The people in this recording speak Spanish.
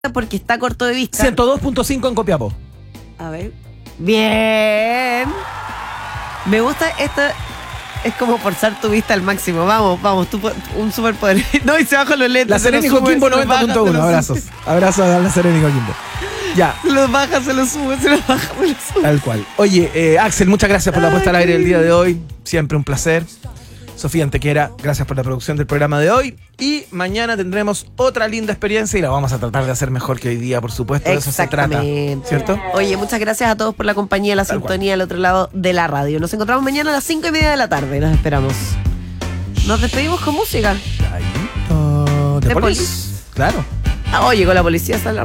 porque está corto de vista. 102.5 en Copiapó. A ver. Bien. Me gusta esto. Es como forzar tu vista al máximo. Vamos, tú un superpoder. No, y se bajan los lentes. La Serena y Coquimbo 90.1. Abrazos a la Serena y Coquimbo. Ya. Se los baja, se los sube, se los baja, se los sube. Tal cual. Oye, Axel, muchas gracias por la puesta al aire el día de hoy. Siempre un placer. Sofía Antequera, gracias por la producción del programa de hoy. Y mañana tendremos otra linda experiencia y la vamos a tratar de hacer mejor que hoy día, por supuesto. De eso se trata, ¿cierto? Oye, muchas gracias a todos por la compañía, la sintonía al otro lado de la radio. Nos encontramos mañana a las 5:30 de la tarde. Nos esperamos. Nos despedimos con música. De Police. Claro. Llegó la policía.